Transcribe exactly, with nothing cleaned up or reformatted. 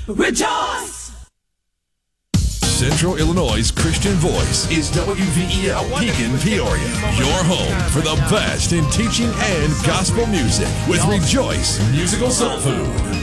Rejoice! Central Illinois' Christian voice is W V E L Pekin, Peoria. Your home for the best in teaching and gospel music with Rejoice Musical Soul Food.